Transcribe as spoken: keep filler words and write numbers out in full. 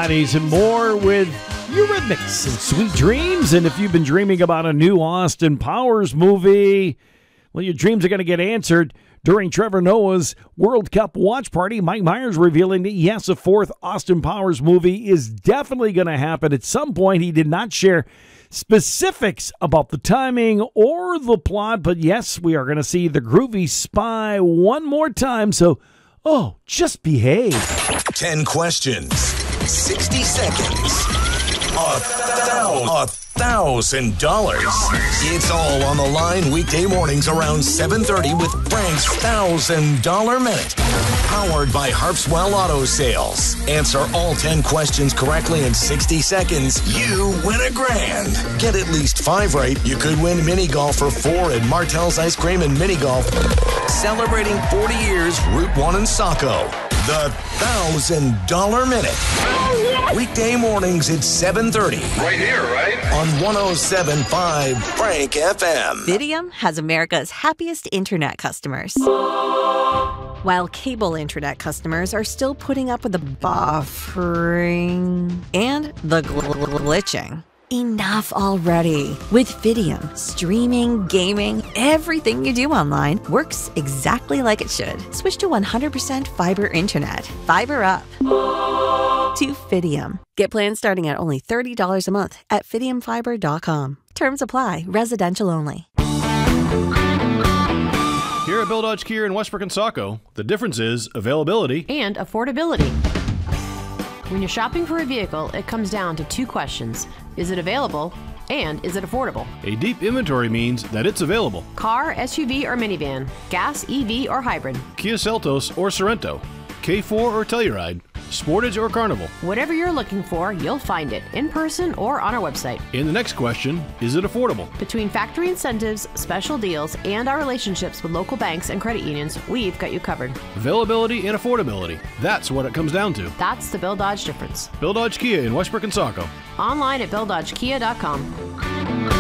nineties and more with Eurythmics and Sweet Dreams. And if you've been dreaming about a new Austin Powers movie, well, your dreams are going to get answered during Trevor Noah's World Cup watch party. Mike Myers revealing that, yes, a fourth Austin Powers movie is definitely going to happen at some point. He did not share specifics about the timing or the plot, but yes, we are going to see the groovy spy one more time. So, oh, just behave. ten questions, sixty seconds, a thousand. Thousand dollars. It's all on the line weekday mornings around seven thirty with Frank's Thousand Dollar Minute, powered by Harpswell Auto Sales. Answer all ten questions correctly in sixty seconds. You win a grand. Get at least five right. You could win mini golf for four at Martell's Ice Cream and Mini Golf. Celebrating forty years, Route One in Saco. The Thousand Dollar Minute. Weekday mornings at seven thirty. Right here, right? On one oh seven point five Frank F M. Fidium has America's happiest internet customers. While cable internet customers are still putting up with the buffering and the gl- glitching. Enough already. With Fidium, streaming, gaming, everything you do online works exactly like it should. Switch to one hundred percent fiber internet. Fiber up. To Fidium. Get plans starting at only thirty dollars a month at fidium fiber dot com. Terms apply. Residential only. Here at Bill Dodge Kia in Westbrook and Saco, the difference is availability and affordability. When you're shopping for a vehicle, it comes down to two questions. Is it available? And is it affordable? A deep inventory means that it's available. Car, S U V, or minivan. Gas, E V, or hybrid. Kia Seltos or Sorento. K four or Telluride. Sportage or Carnival. Whatever you're looking for, you'll find it in person or on our website. In the next question, is it affordable? Between factory incentives, special deals, and our relationships with local banks and credit unions, we've got you covered. Availability and affordability. That's what it comes down to. That's the Bill Dodge difference. Bill Dodge Kia in Westbrook and Saco. Online at bill dodge kia dot com.